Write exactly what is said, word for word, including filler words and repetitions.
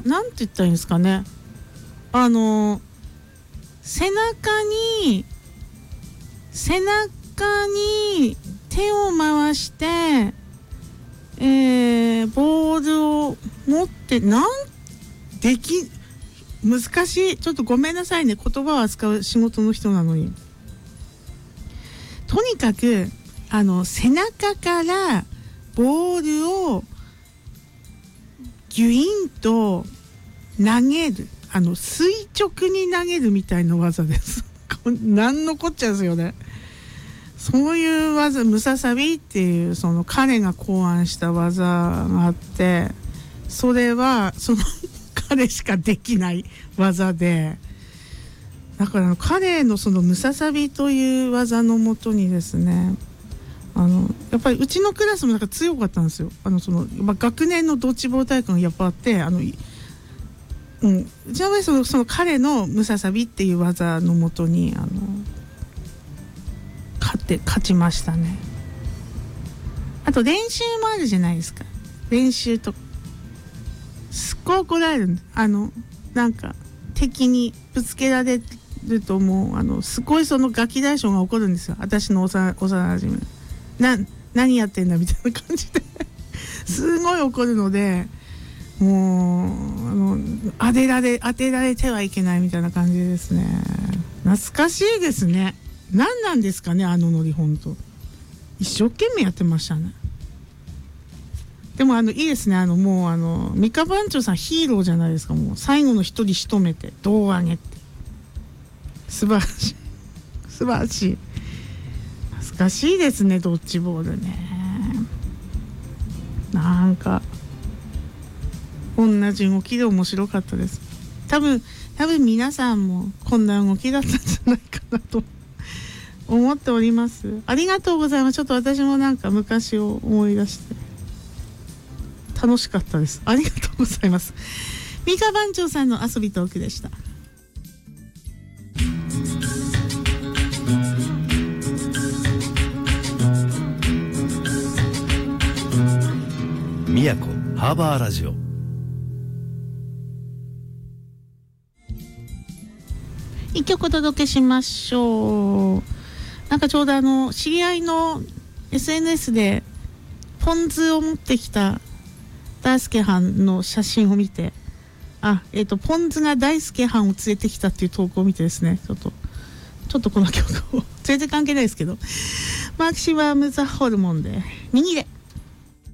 なんて言ったらいいんですかね、あの背中に背中に手を回して、えー、ボールを持ってなんでき難しい、ちょっとごめんなさいね、言葉を扱う仕事の人なのに。とにかくあの背中からボールをギュインと投げる、あの垂直に投げるみたいな技ですなんのこっちゃですよね。そういう技、ムササビっていうその彼が考案した技があって、それはその彼しかできない技で、だから彼のそのムササビという技のもとにですね、あのやっぱりうちのクラスもなんか強かったんですよ。あのその、まあ、学年のドッジボール大会がやっぱあって、あの、うん、うちの場合その、その彼のムササビっていう技のもとにあの勝って勝ちましたね。あと練習もあるじゃないですか。練習とすっごい怒られるんだ。あのなんか敵にぶつけられるともうあのすごいそのガキ大将が怒るんですよ。私の幼なじみな何やってんだみたいな感じですごい怒るので、もうあの当てられ当てられてはいけないみたいな感じですね。懐かしいですね。何なんですかね、あのノリ。本当一生懸命やってましたね。でもあのいいですね、あのもうあの三河番長さんヒーローじゃないですか。もう最後の一人仕留めて胴上げって素晴らしい素晴らしい。懐かしいですね、ドッジボールね。なんか同じ動きで面白かったです。多分多分皆さんもこんな動きだったんじゃないかなと思っております。ありがとうございます。ちょっと私もなんか昔を思い出して楽しかったです。ありがとうございます。三河番長さんの遊びトークでした。 宮古ハーバーラジオ。 一曲お届けしましょう。なんかちょうどあの知り合いの エスエヌエス でポン酢を持ってきた大輔藩の写真を見て、あ、えっとポン酢が大輔藩を連れてきたっていう投稿を見てですね、ちょっとちょっとこの曲を全然関係ないですけど、マキシマムザホルモンで右で